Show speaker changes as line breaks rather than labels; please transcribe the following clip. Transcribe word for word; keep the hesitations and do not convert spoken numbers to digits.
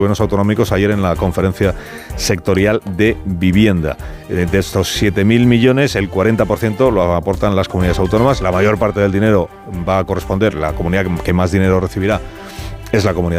gobiernos autonómicos ayer en la conferencia sectorial de vivienda. De estos siete mil millones, el cuarenta por ciento lo aportan las comunidades autónomas. La mayor parte del dinero va a corresponder, la comunidad que más dinero recibirá es la Comunidad